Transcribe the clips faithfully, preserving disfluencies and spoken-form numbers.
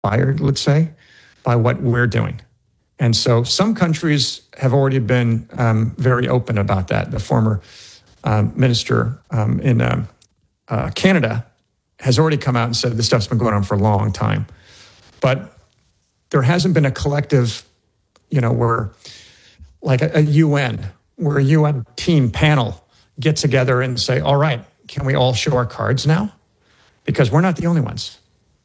inspired, let's say, by what we're doing. And so some countries have already been um, very open about that. The former um, minister um, in um, uh, Canada has already come out and said this stuff's been going on for a long time. But there hasn't been a collective, you know, where like a, a U N, where a U N team panel get together and say, all right, can we all show our cards now? Because we're not the only ones.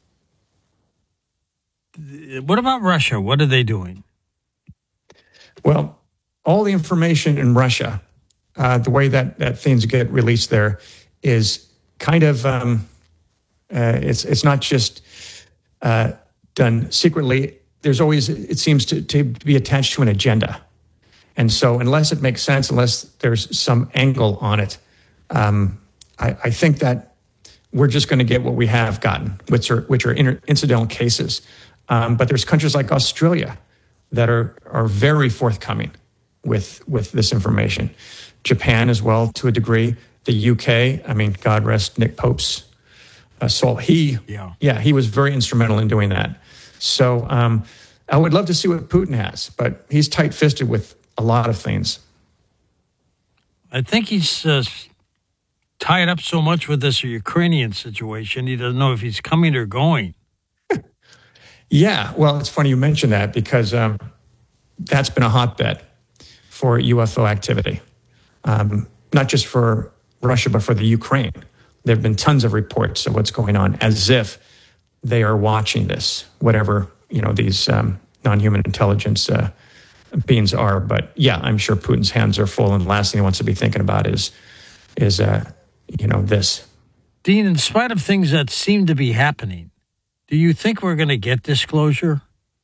What about Russia? What are they doing? Well, all the information in Russia, uh, the way that, that things get released there is kind of, um, uh, it's it's not just uh, done secretly. There's always, it seems to, to be attached to an agenda. And so unless it makes sense, unless there's some angle on it, um, I, I think that we're just going to get what we have gotten, which are, which are inter- incidental cases. Um, but there's countries like Australia that are are very forthcoming with with this information. Japan as well, to a degree. The U K, I mean, God rest Nick Pope's uh, soul. He, yeah. yeah, he was very instrumental in doing that. So um, I would love to see what Putin has, but he's tight-fisted with a lot of things. I think he's uh, tied up so much with this Ukrainian situation, he doesn't know if he's coming or going. Yeah, well, it's funny you mention that because um, that's been a hotbed for U F O activity, um, not just for Russia, but for the Ukraine. There have been tons of reports of what's going on as if they are watching this, whatever, you know, these um, non-human intelligence uh, beings are. But yeah, I'm sure Putin's hands are full, and the last thing he wants to be thinking about is, is uh, you know, this. Dean, in spite of things that seem to be happening, do you think we're going to get disclosure?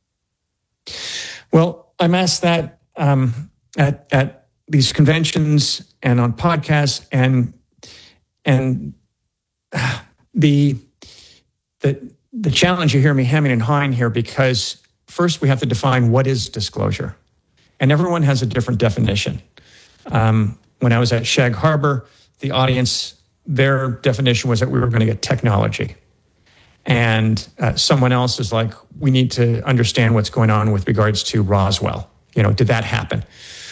Well, I'm asked that um, at, at these conventions and on podcasts, and and the the the challenge, you hear me hemming and hawing here, because first we have to define what is disclosure, and everyone has a different definition. Um, when I was at Shag Harbor, the audience, their definition was that we were going to get technology. And uh, someone else is like, we need to understand what's going on with regards to Roswell. You know, did that happen?